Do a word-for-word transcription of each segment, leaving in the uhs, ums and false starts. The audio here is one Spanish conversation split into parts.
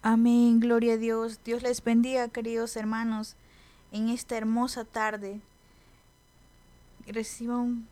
Amén, gloria a Dios. Dios les bendiga, queridos hermanos, en esta hermosa tarde. Reciban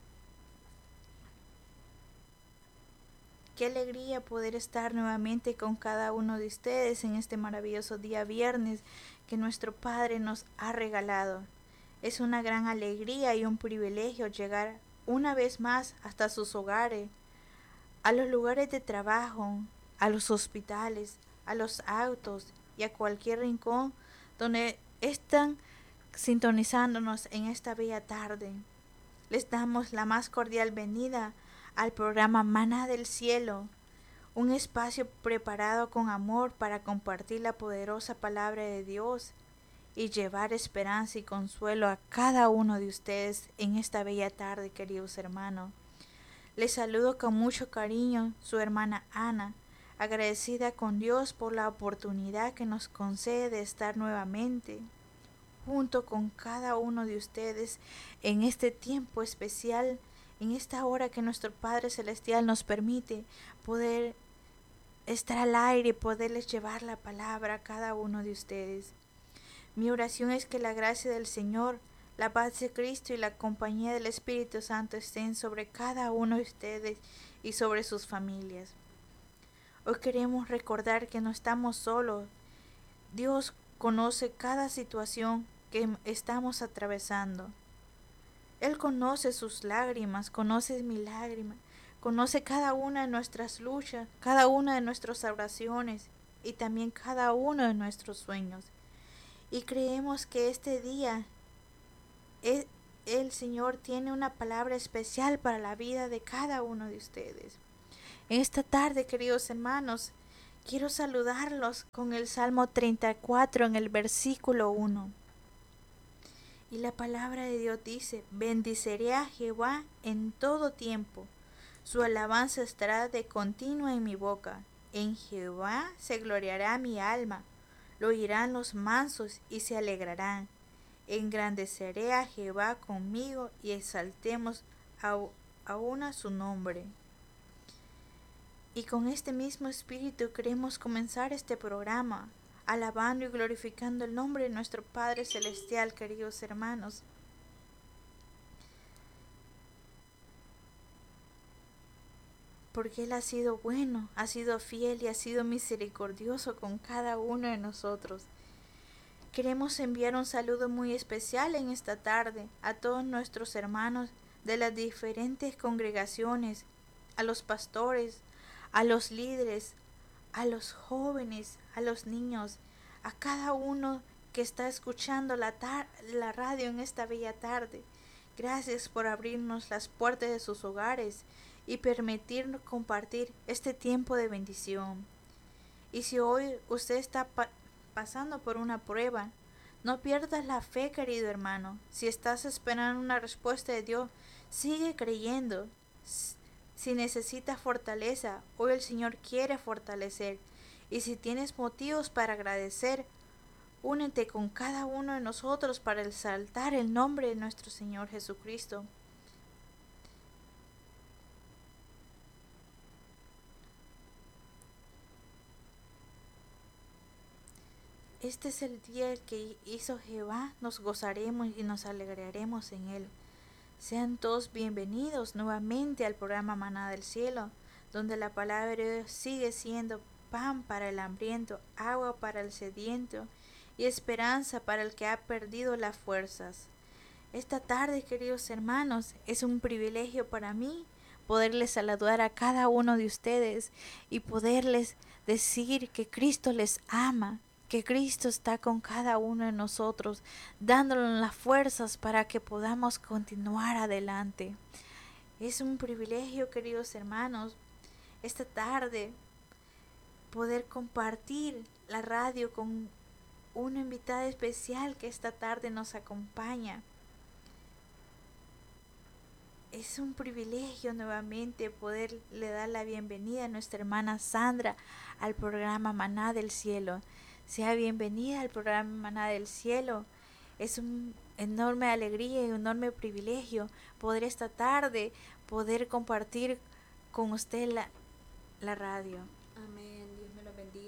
qué alegría poder estar nuevamente con cada uno de ustedes en este maravilloso día viernes que nuestro Padre nos ha regalado. Es una gran alegría y un privilegio llegar una vez más hasta sus hogares, a los lugares de trabajo, a los hospitales, a los autos y a cualquier rincón donde están sintonizándonos en esta bella tarde. Les damos la más cordial venida al programa Maná del Cielo, un espacio preparado con amor para compartir la poderosa palabra de Dios y llevar esperanza y consuelo a cada uno de ustedes en esta bella tarde, queridos hermanos. Les saludo con mucho cariño su hermana Ana, agradecida con Dios por la oportunidad que nos concede de estar nuevamente junto con cada uno de ustedes en este tiempo especial, en esta hora que nuestro Padre Celestial nos permite poder estar al aire y poderles llevar la palabra a cada uno de ustedes. Mi oración es que la gracia del Señor, la paz de Cristo y la compañía del Espíritu Santo estén sobre cada uno de ustedes y sobre sus familias. Hoy queremos recordar que no estamos solos. Dios conoce cada situación que estamos atravesando. Él conoce sus lágrimas, conoce mi lágrima, conoce cada una de nuestras luchas, cada una de nuestras oraciones y también cada uno de nuestros sueños. Y creemos que este día el, el Señor tiene una palabra especial para la vida de cada uno de ustedes. En esta tarde, queridos hermanos, quiero saludarlos con el Salmo treinta y cuatro en el versículo uno. Y la palabra de Dios dice: bendiceré a Jehová en todo tiempo, su alabanza estará de continuo en mi boca. En Jehová se gloriará mi alma, lo oirán los mansos y se alegrarán. Engrandeceré a Jehová conmigo y exaltemos aún a su nombre. Y con este mismo espíritu queremos comenzar este programa, alabando y glorificando el nombre de nuestro Padre Celestial, queridos hermanos. Porque Él ha sido bueno, ha sido fiel y ha sido misericordioso con cada uno de nosotros. Queremos enviar un saludo muy especial en esta tarde a todos nuestros hermanos de las diferentes congregaciones, a los pastores, a los líderes, a los jóvenes, a los niños, a cada uno que está escuchando la, la radio en esta bella tarde. Gracias por abrirnos las puertas de sus hogares y permitirnos compartir este tiempo de bendición. Y si hoy usted está pa- pasando por una prueba, no pierdas la fe, querido hermano. Si estás esperando una respuesta de Dios, sigue creyendo. Si necesitas fortaleza, hoy el Señor quiere fortalecer. Y si tienes motivos para agradecer, únete con cada uno de nosotros para exaltar el nombre de nuestro Señor Jesucristo. Este es el día que hizo Jehová, nos gozaremos y nos alegraremos en él. Sean todos bienvenidos nuevamente al programa Maná del Cielo, donde la palabra de Dios sigue siendo pan para el hambriento, agua para el sediento y esperanza para el que ha perdido las fuerzas. Esta tarde, queridos hermanos, es un privilegio para mí poderles saludar a cada uno de ustedes y poderles decir que Cristo les ama, que Cristo está con cada uno de nosotros, dándonos las fuerzas para que podamos continuar adelante. Es un privilegio, queridos hermanos, esta tarde poder compartir la radio con una invitada especial que esta tarde nos acompaña. Es un privilegio nuevamente poderle dar la bienvenida a nuestra hermana Sandra al programa Maná del Cielo. Sea bienvenida al programa Maná del Cielo. Es una enorme alegría y un enorme privilegio poder esta tarde poder compartir con usted la, la radio. Amén. Dios me lo bendiga,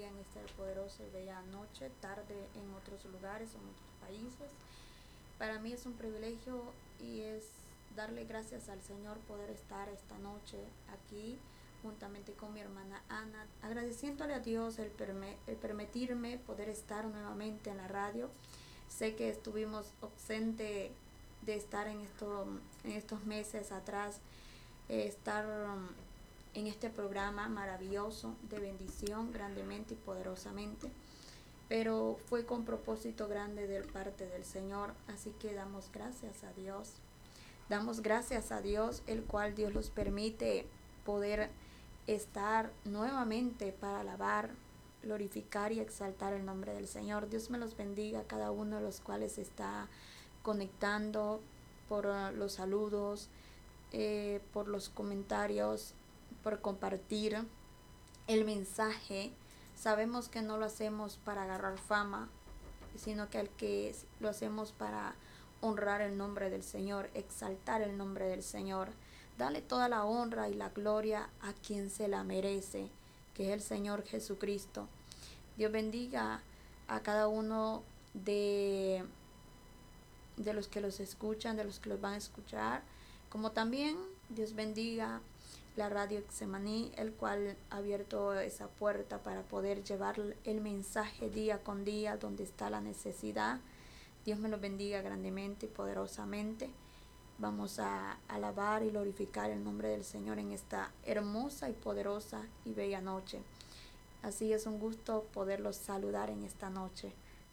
en esta poderosa y bella noche, tarde en otros lugares, en otros países. Para mí es un privilegio y es darle gracias al Señor poder estar esta noche aquí juntamente con mi hermana Ana, agradeciéndole a Dios el, perme el permitirme poder estar nuevamente en la radio. Sé que estuvimos ausente de estar en, esto, en estos meses atrás, eh, estar um, en este programa maravilloso de bendición grandemente y poderosamente, pero fue con propósito grande de parte del Señor, así que damos gracias a Dios. Damos gracias a Dios, el cual Dios los permite poder estar nuevamente para alabar, glorificar y exaltar el nombre del Señor. Dios me los bendiga a cada uno de los cuales está conectando, por uh, los saludos, eh, por los comentarios, por compartir el mensaje. Sabemos que no lo hacemos para agarrar fama, sino que, al que lo hacemos para honrar el nombre del Señor, exaltar el nombre del Señor. Dale toda la honra y la gloria a quien se la merece, que es el Señor Jesucristo. Dios bendiga a cada uno de, de los que los escuchan, de los que los van a escuchar, como también Dios bendiga la radio Getsemaní, el cual ha abierto esa puerta para poder llevar el mensaje día con día donde está la necesidad. Dios me los bendiga grandemente y poderosamente. Vamos a alabar y glorificar el nombre del Señor en esta hermosa y poderosa y bella noche. Así es un gusto poderlos saludar en esta noche.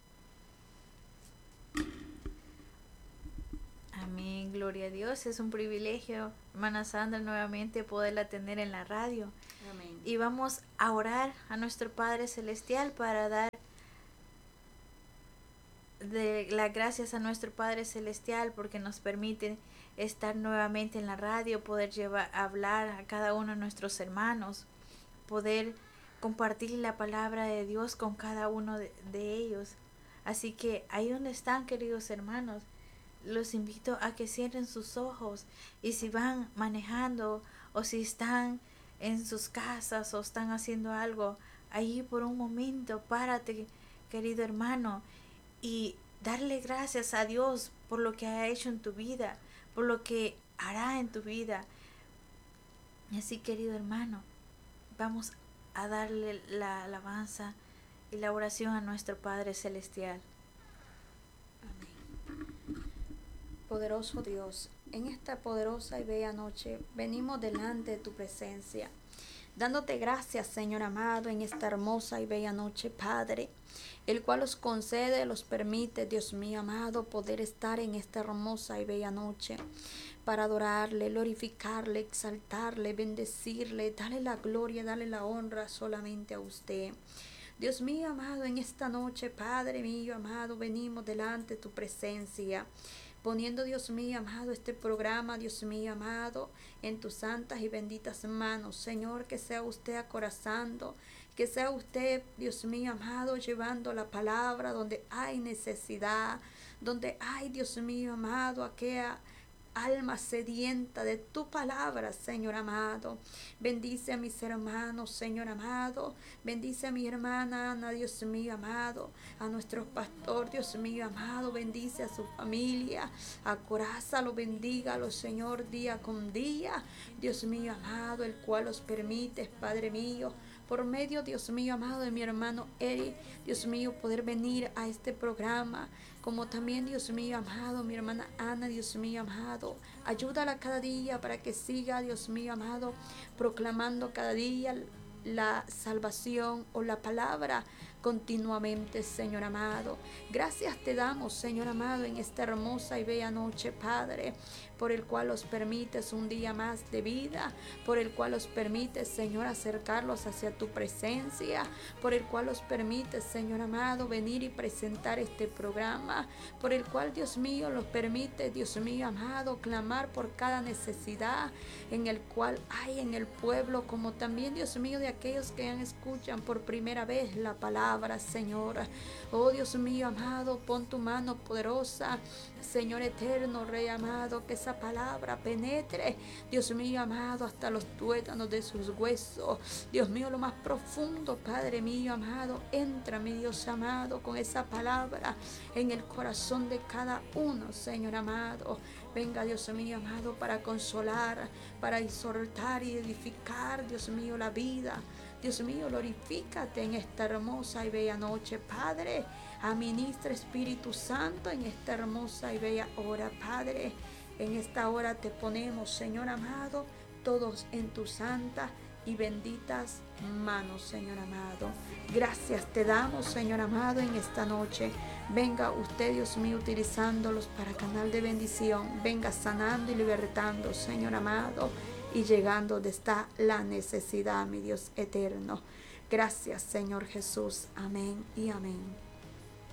Amén, gloria a Dios. Es un privilegio, hermana Sandra, nuevamente poderla tener en la radio. Amén. Y vamos a orar a nuestro Padre Celestial para dar de las gracias a nuestro Padre Celestial porque nos permite estar nuevamente en la radio, poder llevar, hablar a cada uno de nuestros hermanos, poder compartir la palabra de Dios con cada uno de, de ellos. Así que ahí donde están, queridos hermanos, los invito a que cierren sus ojos, y si van manejando o si están en sus casas o están haciendo algo, ahí por un momento párate, querido hermano, y darle gracias a Dios por lo que ha hecho en tu vida, por lo que hará en tu vida. Así, querido hermano, vamos a darle la alabanza y la oración a nuestro Padre Celestial. Amén. Poderoso Dios, en esta poderosa y bella noche venimos delante de tu presencia, dándote gracias, Señor amado, en esta hermosa y bella noche, Padre, el cual os concede, los permite, Dios mío amado, poder estar en esta hermosa y bella noche para adorarle, glorificarle, exaltarle, bendecirle, darle la gloria, darle la honra solamente a usted. Dios mío amado, en esta noche, Padre mío amado, venimos delante de tu presencia, poniendo, Dios mío amado, este programa, Dios mío amado, en tus santas y benditas manos. Señor, que sea usted acorazando, que sea usted, Dios mío amado, llevando la palabra donde hay necesidad, donde hay, Dios mío amado, aquella alma sedienta de tu palabra, Señor amado. Bendice a mis hermanos, Señor amado. Bendice a mi hermana Ana, Dios mío amado. A nuestro pastor, Dios mío amado. Bendice a su familia. Acorázalo, bendígalo, Señor, día con día. Dios mío amado, el cual los permite, Padre mío, por medio, Dios mío amado, de mi hermano Eri, Dios mío, poder venir a este programa, como también, Dios mío amado, mi hermana Ana, Dios mío amado, ayúdala cada día para que siga, Dios mío amado, proclamando cada día la salvación o la palabra continuamente, Señor amado. Gracias te damos, Señor amado, en esta hermosa y bella noche, Padre, por el cual os permites un día más de vida, por el cual os permites, Señor, acercarlos hacia tu presencia, por el cual os permites, Señor amado, venir y presentar este programa, por el cual, Dios mío, los permite, Dios mío amado, clamar por cada necesidad en el cual hay en el pueblo, como también, Dios mío, de aquellos que escuchan por primera vez la palabra, Señor. Oh Dios mío amado, pon tu mano poderosa, Señor eterno, Rey amado, que esa palabra penetre, Dios mío amado, hasta los tuétanos de sus huesos. Dios mío, lo más profundo, Padre mío amado, entra, mi Dios amado, con esa palabra en el corazón de cada uno, Señor amado. Venga, Dios mío amado, para consolar, para exhortar y edificar, Dios mío, la vida. Dios mío, glorifícate en esta hermosa y bella noche, Padre. Administra, Espíritu Santo, en esta hermosa y bella hora, Padre. En esta hora te ponemos, Señor amado, todos en tu santa y benditas manos, Señor amado. Gracias te damos, Señor amado, en esta noche. Venga usted, Dios mío, utilizándolos para canal de bendición. Venga sanando y libertando, Señor amado, y llegando donde está la necesidad, mi Dios eterno. Gracias, Señor Jesús. Amén y amén.